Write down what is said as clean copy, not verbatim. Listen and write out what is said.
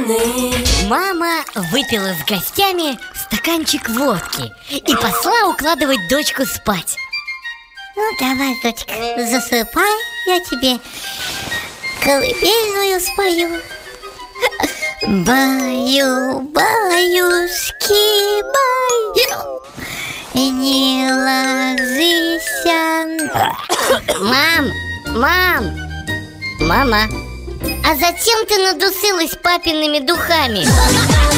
Мама выпила с гостями стаканчик водки и пошла укладывать дочку спать. Ну давай, дочка, засыпай, я тебе колыбельную спою. Баю, баюшки, баю, не ложися. Мама, а зачем ты надушилась папиными духами?